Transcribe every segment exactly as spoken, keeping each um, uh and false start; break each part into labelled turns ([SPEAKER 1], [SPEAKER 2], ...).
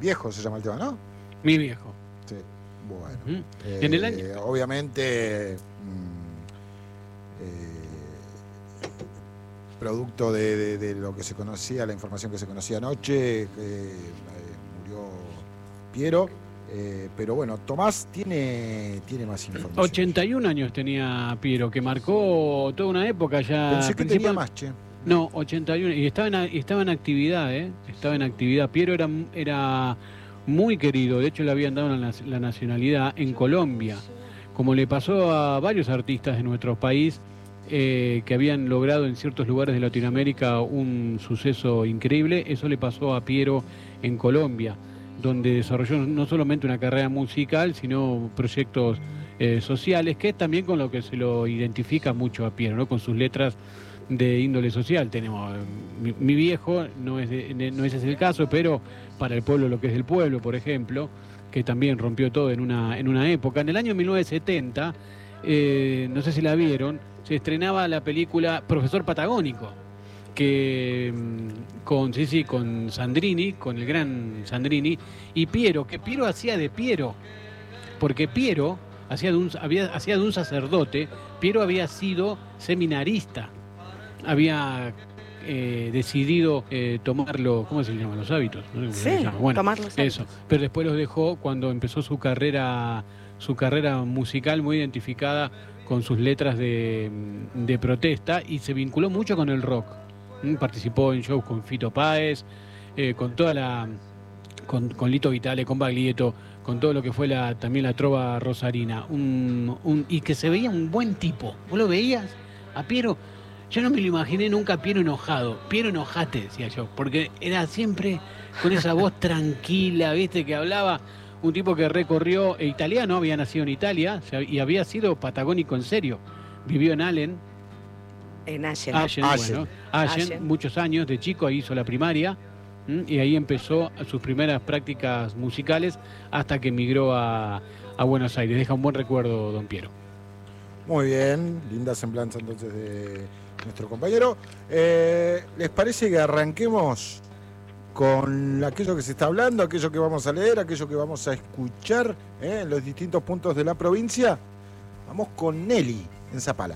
[SPEAKER 1] viejo se llama el tema, ¿no?
[SPEAKER 2] Mi viejo.
[SPEAKER 1] Sí, bueno.
[SPEAKER 2] Uh-huh.
[SPEAKER 1] Eh,
[SPEAKER 2] en el año...
[SPEAKER 1] Obviamente, mmm, eh, producto de, de, de lo que se conocía, la información que se conocía anoche, eh, murió Piero. Eh, pero bueno, Tomás tiene, tiene más información.
[SPEAKER 2] ochenta y un años tenía Piero, que marcó toda una época ya.
[SPEAKER 1] Pensé que
[SPEAKER 2] principal...
[SPEAKER 1] tenía más, che.
[SPEAKER 2] No, ochenta y uno. Y estaba en, estaba en actividad, ¿eh? Estaba en actividad. Piero era, era muy querido. De hecho, le habían dado la, la nacionalidad en Colombia. Como le pasó a varios artistas de nuestro país eh, que habían logrado en ciertos lugares de Latinoamérica un suceso increíble. Eso le pasó a Piero en Colombia, donde desarrolló no solamente una carrera musical, sino proyectos eh, sociales, que es también con lo que se lo identifica mucho a Piero, ¿no? Con sus letras de índole social. Tenemos mi, mi viejo, no es, de, no ese es el caso, pero para el pueblo lo que es del pueblo, por ejemplo, que también rompió todo en una, en una época. En el año mil novecientos setenta, eh, no sé si la vieron, se estrenaba la película Profesor Patagónico, que con sí sí con Sandrini, con el gran Sandrini, y Piero, que Piero hacía de Piero, porque Piero hacía de un, había, hacía de un sacerdote. Piero había sido seminarista, había eh, decidido eh, tomarlo, ¿cómo se llaman los hábitos? ¿No?
[SPEAKER 3] Sí,
[SPEAKER 2] bueno,
[SPEAKER 3] tomar los hábitos.
[SPEAKER 2] Eso, pero después los dejó cuando empezó su carrera, su carrera musical muy identificada con sus letras de, de protesta, y se vinculó mucho con el rock. Participó en shows con Fito Páez, eh, con toda la con, con Lito Vitale, con Baglietto, con todo lo que fue la también la trova rosarina, un, un, y que se veía un buen tipo. ¿Vos lo veías a Piero? Yo no me lo imaginé nunca a Piero enojado. Piero enojate, decía yo, porque era siempre con esa voz tranquila, viste, que hablaba. Un tipo que recorrió, eh, italiano, había nacido en Italia y había sido patagónico en serio. Vivió en Allen.
[SPEAKER 3] En Allen.
[SPEAKER 2] Allen,
[SPEAKER 1] Allen.
[SPEAKER 2] bueno, Allen,
[SPEAKER 3] Allen.
[SPEAKER 2] muchos años, de chico ahí hizo la primaria, ¿m? Y ahí empezó sus primeras prácticas musicales hasta que emigró a, a Buenos Aires. Deja un buen recuerdo, don Piero.
[SPEAKER 1] Muy bien, linda semblanza entonces de nuestro compañero. Eh, ¿Les parece que arranquemos con aquello que se está hablando, aquello que vamos a leer, aquello que vamos a escuchar eh, en los distintos puntos de la provincia? Vamos con Nelly en Zapala.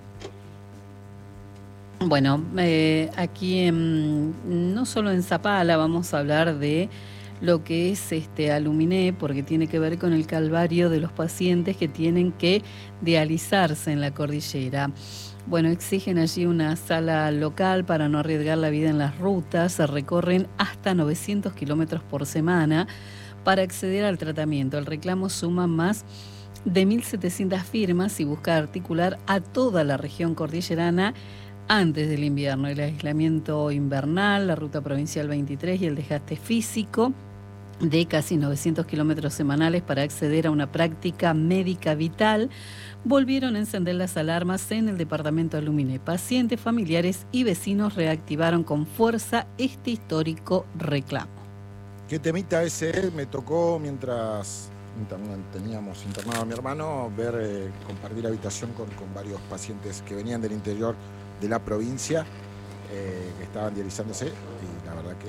[SPEAKER 4] Bueno, eh, aquí en, no solo en Zapala vamos a hablar de lo que es este Aluminé, porque tiene que ver con el calvario de los pacientes que tienen que dializarse en la cordillera. Bueno, exigen allí una sala local para no arriesgar la vida en las rutas. Se recorren hasta novecientos kilómetros por semana para acceder al tratamiento. El reclamo suma más de mil setecientas firmas y busca articular a toda la región cordillerana antes del invierno. El aislamiento invernal, la ruta provincial veintitrés y el desgaste físico de casi novecientos kilómetros semanales para acceder a una práctica médica vital volvieron a encender las alarmas en el departamento de Aluminé. Pacientes, familiares y vecinos reactivaron con fuerza este histórico reclamo.
[SPEAKER 1] ¿Qué temita ese? Me tocó mientras teníamos internado a mi hermano ver eh, compartir habitación con, con varios pacientes que venían del interior de la provincia, eh, que estaban dializándose, y la verdad que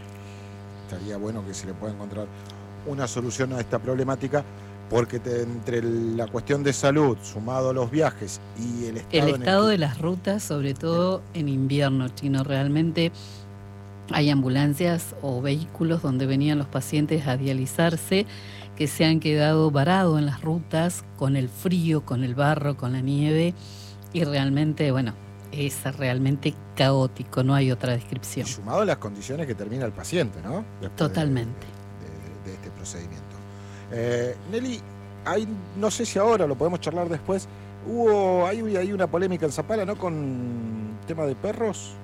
[SPEAKER 1] estaría bueno que se le pueda encontrar una solución a esta problemática, porque te, entre la cuestión de salud, sumado a los viajes y el estado...
[SPEAKER 4] El estado
[SPEAKER 1] en el
[SPEAKER 4] de las rutas, sobre todo en invierno, Chino, realmente hay ambulancias o vehículos donde venían los pacientes a dializarse que se han quedado varados en las rutas con el frío, con el barro, con la nieve, y realmente, bueno, es realmente caótico, no hay otra descripción.
[SPEAKER 1] Y sumado a las condiciones que termina el paciente, ¿no? Después
[SPEAKER 4] Totalmente.
[SPEAKER 1] De, de, de este procedimiento. Eh, Nelly, hay, no sé si ahora lo podemos charlar después, hubo hay, hay una polémica en Zapala, ¿no? Con tema de perros.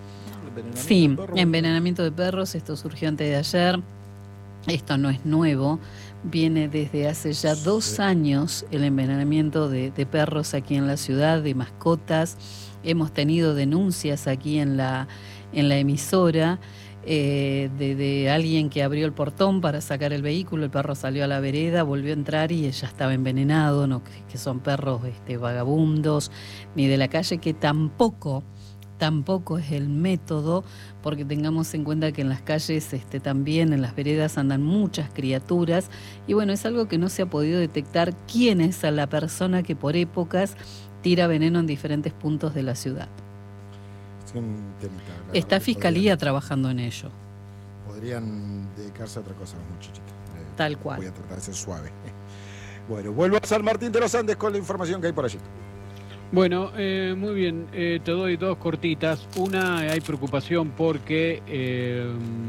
[SPEAKER 4] Sí,
[SPEAKER 1] de perros.
[SPEAKER 4] envenenamiento de perros, esto surgió antes de ayer, esto no es nuevo, viene desde hace ya dos sí. años el envenenamiento de, de perros aquí en la ciudad, de mascotas. Hemos tenido denuncias aquí en la, en la emisora eh, de, de alguien que abrió el portón para sacar el vehículo, el perro salió a la vereda, volvió a entrar y ya estaba envenenado, no que, que son perros este, vagabundos ni de la calle, que tampoco tampoco es el método, porque tengamos en cuenta que en las calles este, también, en las veredas andan muchas criaturas, y bueno, es algo que no se ha podido detectar quién es a la persona que por épocas tira veneno en diferentes puntos de la ciudad.
[SPEAKER 1] Es un temita,
[SPEAKER 4] Está Fiscalía podrían, trabajando en ello.
[SPEAKER 1] Podrían dedicarse a otra cosa los muchachitos. Eh,
[SPEAKER 4] Tal cual.
[SPEAKER 1] Voy a tratar de ser suave. Bueno, vuelvo a San Martín de los Andes con la información que hay por allí.
[SPEAKER 2] Bueno, eh, muy bien, eh, te doy dos cortitas. Una, hay preocupación porque eh,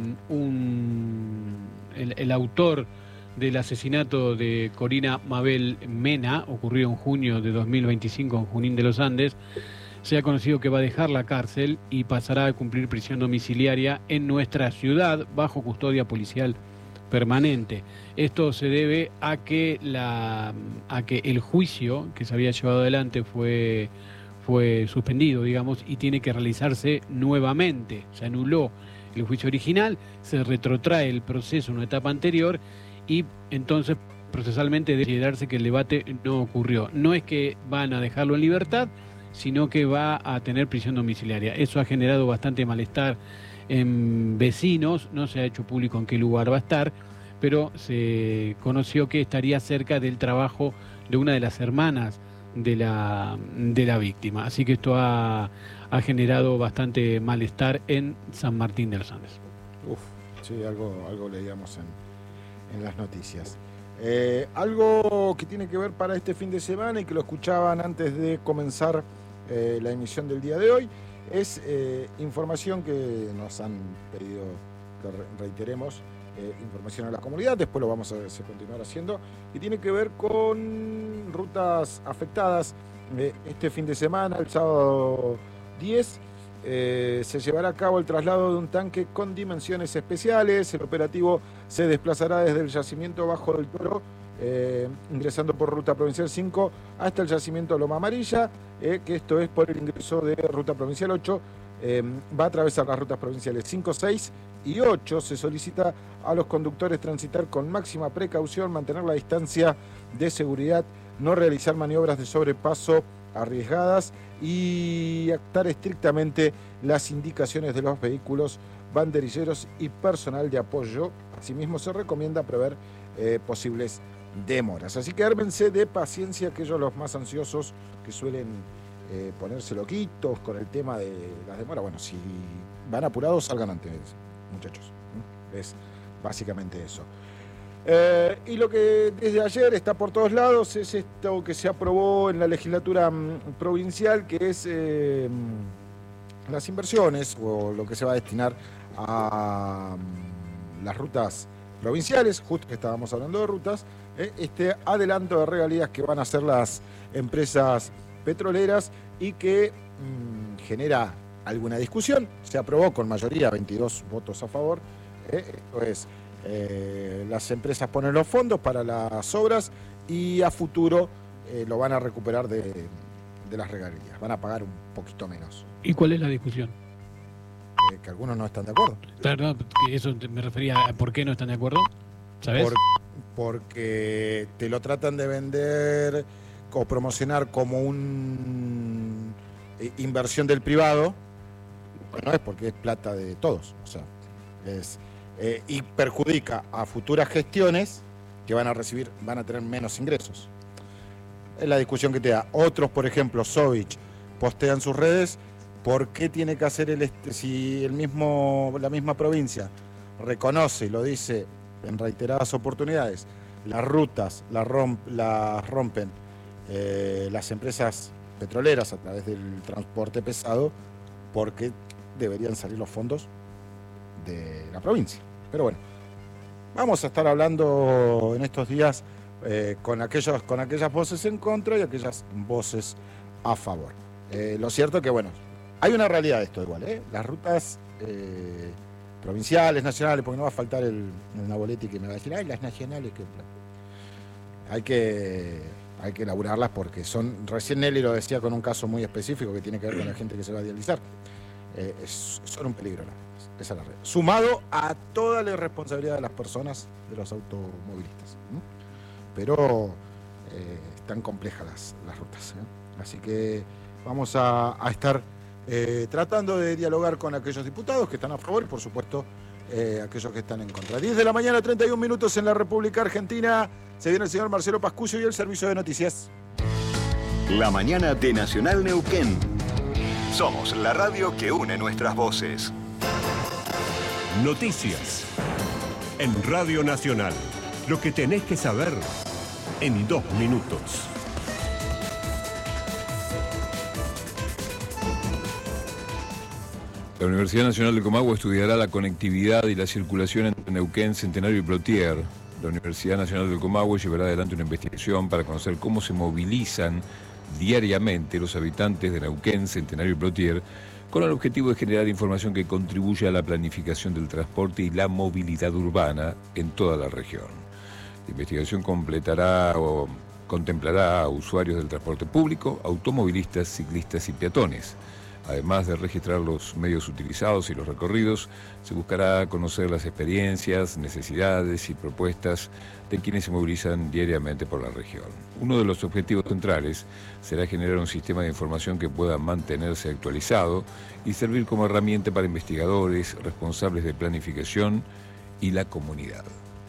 [SPEAKER 2] un, el, el autor del asesinato de Corina Mabel Mena, ocurrido en junio de dos mil veinticinco en Junín de los Andes, se ha conocido que va a dejar la cárcel y pasará a cumplir prisión domiciliaria en nuestra ciudad bajo custodia policial permanente. Esto se debe a que la a que el juicio que se había llevado adelante fue fue suspendido, digamos, y tiene que realizarse nuevamente. Se anuló el juicio original, se retrotrae el proceso a una etapa anterior y entonces procesalmente debe considerarse que el debate no ocurrió. No es que van a dejarlo en libertad, sino que va a tener prisión domiciliaria. Eso ha generado bastante malestar en vecinos, no se ha hecho público en qué lugar va a estar, pero se conoció que estaría cerca del trabajo de una de las hermanas de la, de la víctima. Así que esto ha, ha generado bastante malestar en San Martín de los Andes.
[SPEAKER 1] Uf, sí, algo, algo leíamos en, en las noticias. Eh, algo que tiene que ver para este fin de semana y que lo escuchaban antes de comenzar eh, la emisión del día de hoy, es eh, información que nos han pedido que re reiteremos, eh, información a la comunidad, después lo vamos a, a continuar haciendo, y tiene que ver con rutas afectadas. Eh, este fin de semana, el sábado diez, eh, se llevará a cabo el traslado de un tanque con dimensiones especiales. El operativo se desplazará desde el yacimiento Bajo del Toro, Eh, ingresando por Ruta Provincial cinco hasta el yacimiento Loma Amarilla, eh, que esto es por el ingreso de Ruta Provincial ocho, eh, va a atravesar las rutas provinciales cinco, seis y ocho. Se solicita a los conductores transitar con máxima precaución, mantener la distancia de seguridad, no realizar maniobras de sobrepaso arriesgadas y actar estrictamente las indicaciones de los vehículos, banderilleros y personal de apoyo. Asimismo, se recomienda prever eh, posibles demoras. Así que ármense de paciencia aquellos los más ansiosos que suelen eh, ponerse loquitos con el tema de las demoras. Bueno, si van apurados, salgan antes, muchachos. Es básicamente eso. Eh, y lo que desde ayer está por todos lados es esto que se aprobó en la legislatura mm, provincial, que es eh, las inversiones o lo que se va a destinar a mm, las rutas provinciales, justo que estábamos hablando de rutas, eh, este adelanto de regalías que van a hacer las empresas petroleras y que mmm, genera alguna discusión. Se aprobó con mayoría, veintidós votos a favor. Eh, esto es, eh, las empresas ponen los fondos para las obras y a futuro eh, lo van a recuperar de, de las regalías. Van a pagar un poquito menos.
[SPEAKER 2] ¿Y cuál es la discusión?
[SPEAKER 1] Eh, que algunos no están de acuerdo.
[SPEAKER 2] Claro, eso me refería a por qué no están de acuerdo, ¿sabes?
[SPEAKER 1] Por, porque te lo tratan de vender o promocionar como una eh, inversión del privado. Bueno, es porque es plata de todos, o sea, es, eh, y perjudica a futuras gestiones que van a recibir, van a tener menos ingresos. Es la discusión que te da. Otros, por ejemplo, Sovich, postean sus redes. ¿Por qué tiene que hacer el este, si el mismo, la misma provincia reconoce y lo dice en reiteradas oportunidades, las rutas las, romp, las rompen eh, las empresas petroleras a través del transporte pesado? ¿Por qué deberían salir los fondos de la provincia? Pero bueno, vamos a estar hablando en estos días eh, con, aquellos, con aquellas voces en contra y aquellas voces a favor. Eh, lo cierto es que, bueno, hay una realidad de esto igual, ¿eh? Las rutas eh, provinciales, nacionales, porque no va a faltar el, el Naboletti que me va a decir, ay, las nacionales, que hay que hay que elaborarlas porque son, recién Nelly lo decía con un caso muy específico que tiene que ver con la gente que se va a dializar, eh, es, son un peligro, ¿no? Esa es la red. Sumado a toda la irresponsabilidad de las personas, de los automovilistas, ¿no? Pero eh, están complejas las, las rutas, ¿eh? Así que vamos a, a estar eh, tratando de dialogar con aquellos diputados que están a favor y, por supuesto, eh, aquellos que están en contra. diez de la mañana, treinta y un minutos en la República Argentina. Se viene el señor Marcelo Pascucio y el servicio de noticias.
[SPEAKER 5] La mañana de Nacional Neuquén. Somos la radio que une nuestras voces.
[SPEAKER 6] Noticias. En Radio Nacional. Lo que tenés que saber en dos minutos.
[SPEAKER 7] La Universidad Nacional de Comahue estudiará la conectividad y la circulación entre Neuquén, Centenario y Plotier. La Universidad Nacional del Comahue llevará adelante una investigación para conocer cómo se movilizan diariamente los habitantes de Neuquén, Centenario y Plotier, con el objetivo de generar información que contribuya a la planificación del transporte y la movilidad urbana en toda la región. La investigación completará o contemplará a usuarios del transporte público, automovilistas, ciclistas y peatones. Además de registrar los medios utilizados y los recorridos, se buscará conocer las experiencias, necesidades y propuestas de quienes se movilizan diariamente por la región. Uno de los objetivos centrales será generar un sistema de información que pueda mantenerse actualizado y servir como herramienta para investigadores, responsables de planificación y la comunidad.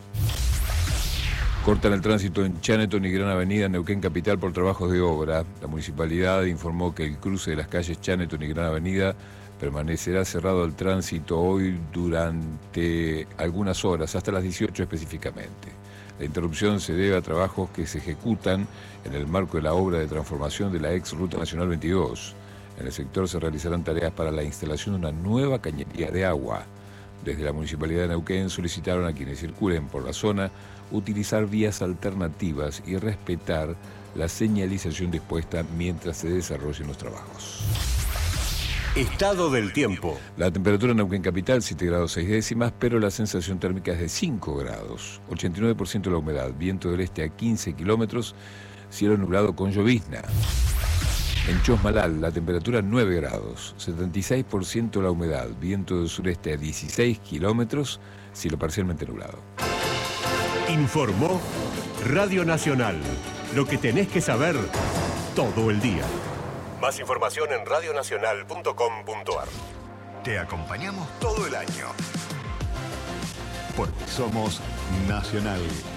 [SPEAKER 7] Cortan el tránsito en Chaneton y Gran Avenida, Neuquén Capital, por trabajos de obra. La municipalidad informó que el cruce de las calles Chaneton y Gran Avenida permanecerá cerrado al tránsito hoy durante algunas horas, hasta las dieciocho específicamente. La interrupción se debe a trabajos que se ejecutan en el marco de la obra de transformación de la ex Ruta Nacional veintidós. En el sector se realizarán tareas para la instalación de una nueva cañería de agua. Desde la Municipalidad de Neuquén solicitaron a quienes circulen por la zona utilizar vías alternativas y respetar la señalización dispuesta mientras se desarrollen los trabajos.
[SPEAKER 6] Estado del tiempo.
[SPEAKER 7] La temperatura en Neuquén Capital, siete grados seis décimas, pero la sensación térmica es de cinco grados. ochenta y nueve por ciento la humedad, viento del este a quince kilómetros, cielo nublado con llovizna. En Chosmalal, la temperatura nueve grados, setenta y seis por ciento la humedad, viento del sureste a dieciséis kilómetros, cielo parcialmente nublado.
[SPEAKER 6] Informó Radio Nacional. Lo que tenés que saber todo el día. Más información en radionacional punto com punto ar.
[SPEAKER 5] Te acompañamos todo el año. Porque somos Nacional.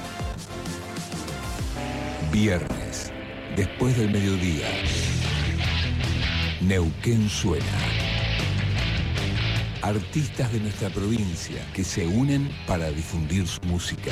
[SPEAKER 7] Viernes, después del mediodía. Neuquén suena. Artistas de nuestra provincia que se unen para difundir su música.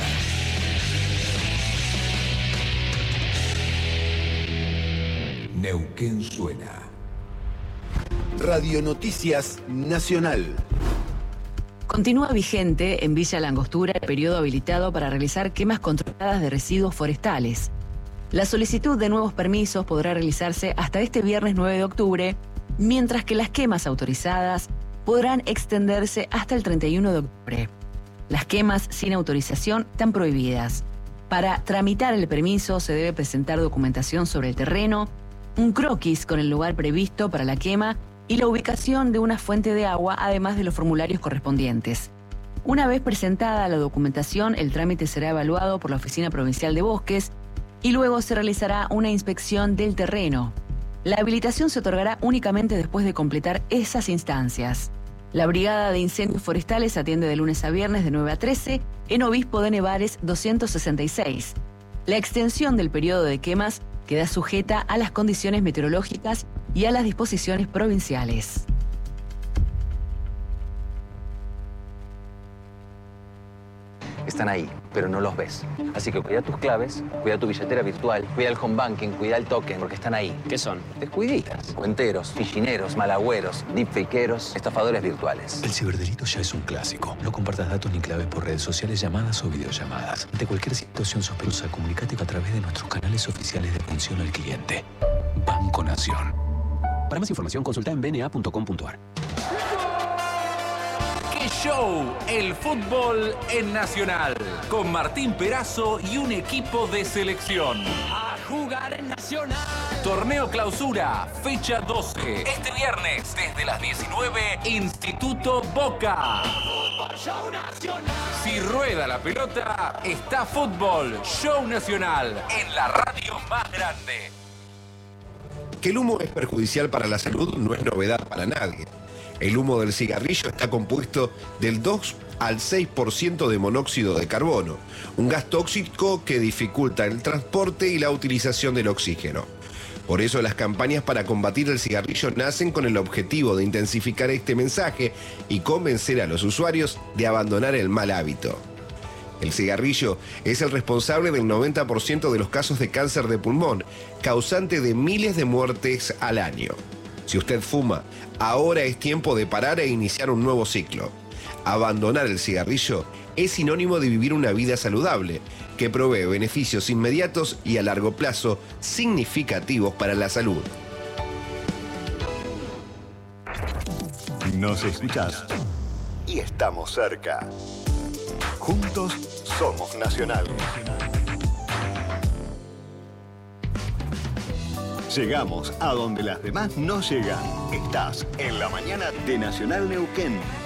[SPEAKER 7] Neuquén suena.
[SPEAKER 8] Radio Noticias Nacional.
[SPEAKER 9] Continúa vigente en Villa Langostura el periodo habilitado para realizar quemas controladas de residuos forestales. La solicitud de nuevos permisos podrá realizarse hasta este viernes nueve de octubre, mientras que las quemas autorizadas podrán extenderse hasta el treinta y uno de octubre. Las quemas sin autorización están prohibidas. Para tramitar el permiso se debe presentar documentación sobre el terreno, un croquis con el lugar previsto para la quema y la ubicación de una fuente de agua, además de los formularios correspondientes. Una vez presentada la documentación, el trámite será evaluado por la Oficina Provincial de Bosques y luego se realizará una inspección del terreno. La habilitación se otorgará únicamente después de completar esas instancias. La Brigada de Incendios Forestales atiende de lunes a viernes de nueve a trece en Obispo de Nevares doscientos sesenta y seis. La extensión del periodo de quemas queda sujeta a las condiciones meteorológicas y a las disposiciones provinciales.
[SPEAKER 10] Están ahí, pero no los ves. Así que cuida tus claves, cuida tu billetera virtual, cuida el home banking, cuida el token, porque están ahí.
[SPEAKER 11] ¿Qué son?
[SPEAKER 10] Descuiditas, cuenteros, fichineros, malagüeros, deepfakeros, estafadores virtuales.
[SPEAKER 12] El ciberdelito ya es un clásico. No compartas datos ni claves por redes sociales, llamadas o videollamadas. Ante cualquier situación sospechosa, comunícate a través de nuestros canales oficiales de atención al cliente. Banco Nación.
[SPEAKER 11] Para más información, consulta en b n a punto com punto ar.
[SPEAKER 13] ¡Qué show! El fútbol en Nacional. Con Martín Perazo y un equipo de selección.
[SPEAKER 14] A jugar en Nacional.
[SPEAKER 13] Torneo Clausura, fecha doce. Este viernes, desde las diecinueve, Instituto Boca.
[SPEAKER 14] Fútbol, show nacional.
[SPEAKER 13] Si rueda la pelota, está fútbol, show nacional. En la radio más grande.
[SPEAKER 15] Que el humo es perjudicial para la salud no es novedad para nadie. El humo del cigarrillo está compuesto del dos al seis por ciento de monóxido de carbono, un gas tóxico que dificulta el transporte y la utilización del oxígeno. Por eso las campañas para combatir el cigarrillo nacen con el objetivo de intensificar este mensaje y convencer a los usuarios de abandonar el mal hábito. El cigarrillo es el responsable del noventa por ciento de los casos de cáncer de pulmón, causante de miles de muertes al año. Si usted fuma, ahora es tiempo de parar e iniciar un nuevo ciclo. Abandonar el cigarrillo es sinónimo de vivir una vida saludable, que provee beneficios inmediatos y a largo plazo significativos para la salud.
[SPEAKER 5] Nos escuchás y estamos cerca. Juntos somos Nacional. Llegamos a donde las demás no llegan. Estás en la mañana de Nacional Neuquén.